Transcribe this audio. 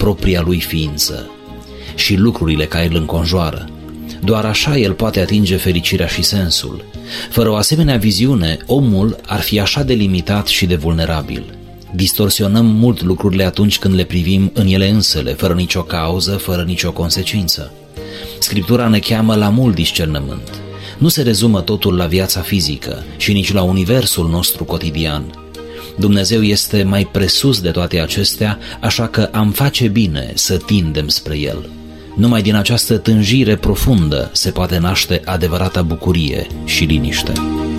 propria lui ființă și lucrurile care îl înconjoară. Doar așa el poate atinge fericirea și sensul. Fără o asemenea viziune, omul ar fi așa de limitat și de vulnerabil. Distorsionăm mult lucrurile atunci când le privim în ele însele, fără nicio cauză, fără nicio consecință. Scriptura ne cheamă la mult discernământ. Nu se rezumă totul la viața fizică și nici la universul nostru cotidian. Dumnezeu este mai presus de toate acestea, așa că am face bine să tindem spre El. Numai din această tânjire profundă se poate naște adevărata bucurie și liniște.